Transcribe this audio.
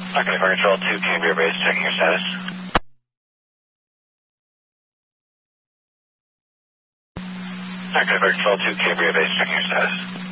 Okay, for Control 2, Cambria Base, checking your status. Okay, for Control 2, Cambria Base, checking your status.